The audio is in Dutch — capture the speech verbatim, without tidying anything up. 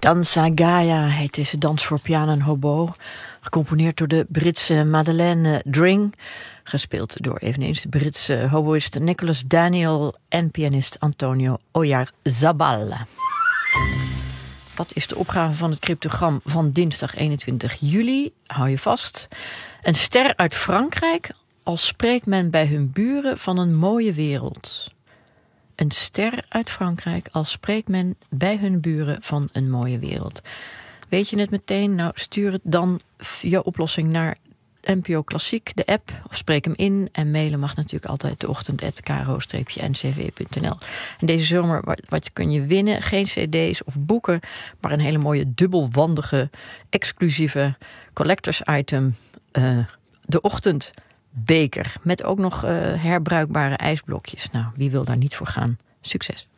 Danza Gaia heet deze dans voor piano en hobo. Gecomponeerd door de Britse Madeleine Dring. Gespeeld door eveneens de Britse hoboïst Nicholas Daniel en pianist Antonio Oyarzabal. Wat is de opgave van het cryptogram van dinsdag eenentwintig juli? Hou je vast. Een ster uit Frankrijk, al spreekt men bij hun buren van een mooie wereld. Een ster uit Frankrijk, al spreekt men bij hun buren van een mooie wereld. Weet je het meteen? Nou, stuur het dan je oplossing naar N P O Klassiek, de app, of spreek hem in. En mailen mag natuurlijk altijd de ochtend at k r o n c w punt n l. En deze zomer, wat, wat kun je winnen? Geen cd's of boeken, maar een hele mooie dubbelwandige, exclusieve collectors item. Uh, de ochtendbeker, met ook nog uh, herbruikbare ijsblokjes. Nou, wie wil daar niet voor gaan? Succes!